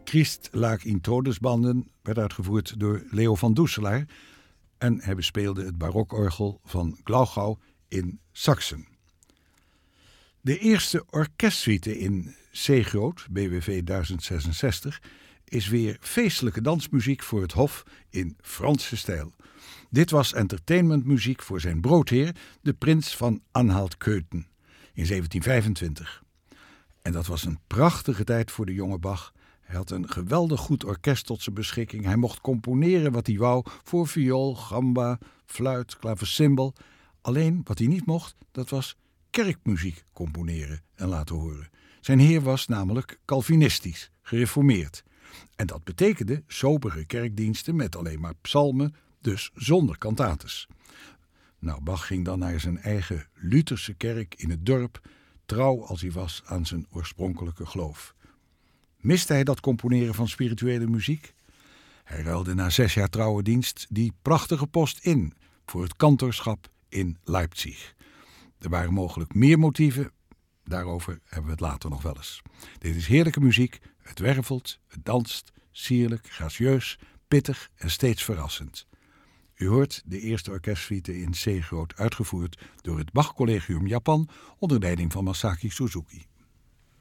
Christ lag in Todesbanden werd uitgevoerd door Leo van Doeselaar en hij bespeelde het barokorgel van Glauchau in Sachsen. De eerste orkestsuite in C-groot, BWV 1066, is weer feestelijke dansmuziek voor het hof in Franse stijl. Dit was entertainmentmuziek voor zijn broodheer, de prins van Anhalt-Köthen, in 1725. En dat was een prachtige tijd voor de jonge Bach. Hij had een geweldig goed orkest tot zijn beschikking. Hij mocht componeren wat hij wou voor viool, gamba, fluit, klavecimbal. Alleen wat hij niet mocht, dat was kerkmuziek componeren en laten horen. Zijn heer was namelijk Calvinistisch, gereformeerd. En dat betekende sobere kerkdiensten met alleen maar psalmen, dus zonder cantates. Nou, Bach ging dan naar zijn eigen Lutherse kerk in het dorp, trouw als hij was aan zijn oorspronkelijke geloof. Miste hij dat componeren van spirituele muziek? Hij ruilde na 6 jaar trouwe dienst die prachtige post in voor het kantorschap in Leipzig. Er waren mogelijk meer motieven, daarover hebben we het later nog wel eens. Dit is heerlijke muziek, het wervelt, het danst, sierlijk, gracieus, pittig en steeds verrassend. U hoort de eerste orkestsuite in C-groot uitgevoerd door het Bach Collegium Japan onder leiding van Masaki Suzuki.